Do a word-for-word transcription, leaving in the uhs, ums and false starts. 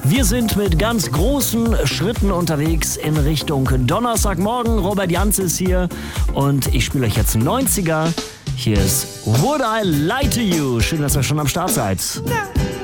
Wir sind mit ganz großen Schritten unterwegs in Richtung Donnerstagmorgen. Robert Janz ist hier und ich spiele euch jetzt neunziger. Hier ist Would I Lie to You. Schön, dass ihr schon am Start seid.